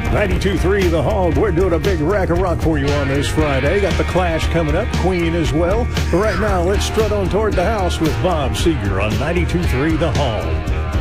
92.3 The Hog. We're doing a big rack of rock for you on this Friday. Got the Clash coming up, Queen as well. But right now, let's strut on toward the house with Bob Seger on 92.3 The Hog.